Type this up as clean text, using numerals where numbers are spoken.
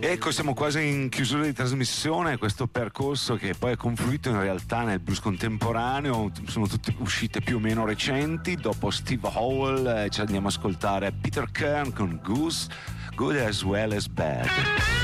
Ecco, siamo quasi in chiusura di trasmissione, questo percorso che poi è confluito in realtà nel blues contemporaneo, sono tutte uscite più o meno recenti. Dopo Steve Howell ci andiamo a ascoltare Peter Kern con Goose, Good as Well as Bad.